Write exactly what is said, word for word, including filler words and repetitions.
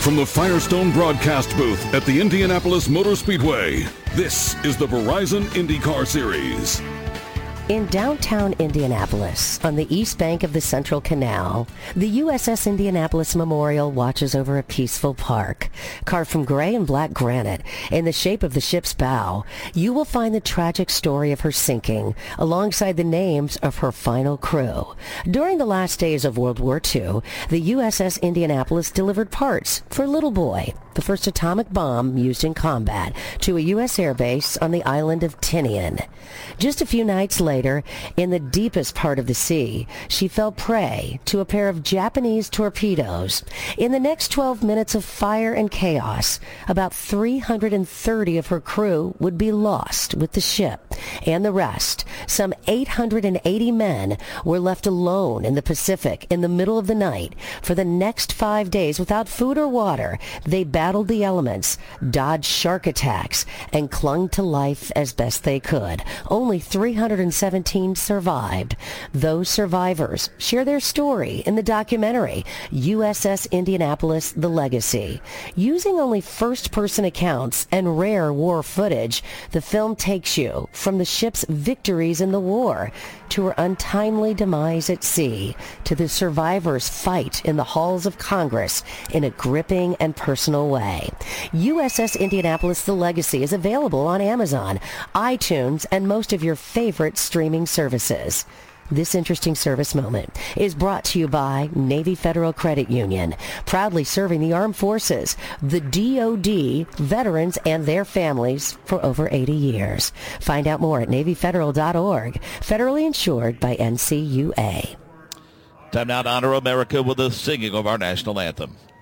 from the Firestone broadcast booth at the Indianapolis Motor Speedway, this is the Verizon IndyCar Series. In downtown Indianapolis, on the east bank of the Central Canal, the U S S Indianapolis Memorial watches over a peaceful park. Carved from gray and black granite in the shape of the ship's bow, you will find the tragic story of her sinking alongside the names of her final crew. During the last days of World War Two, the U S S Indianapolis delivered parts for Little Boy, the first atomic bomb used in combat, to a U S airbase on the island of Tinian. Just a few nights later, in the deepest part of the sea, she fell prey to a pair of Japanese torpedoes. In the next twelve minutes of fire and chaos, about three hundred thirty of her crew would be lost with the ship, and the rest, some eight hundred eighty men, were left alone in the Pacific in the middle of the night. For the next five days, without food or water, they battled the elements, dodged shark attacks, and clung to life as best they could. Only three hundred seventeen survived. Those survivors share their story in the documentary U S S Indianapolis: The Legacy. Using only first-person accounts and rare war footage, the film takes you from the ship's victories in the war to her untimely demise at sea, to the survivors' fight in the halls of Congress in a gripping and personal way. U S S Indianapolis: The Legacy is available on Amazon, iTunes, and most of your favorite streaming services. This interesting service moment is brought to you by Navy Federal Credit Union, proudly serving the armed forces, the D O D, veterans, and their families for over eighty years. Find out more at navy federal dot org, federally insured by N C U A. Time now to honor America with the singing of our national anthem.